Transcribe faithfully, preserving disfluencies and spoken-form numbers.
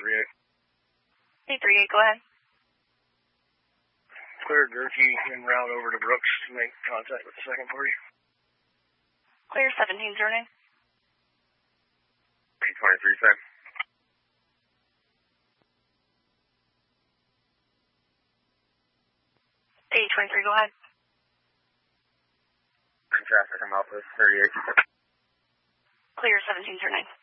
three eight. eight three eight, go ahead. Clear Gerke en route over to Brooks to make contact with the second party. Clear seventeen, turning. eight twenty-three, same. eight twenty-three, go ahead. Traffic, I'm out with thirty-eight. Clear seventeen, turning.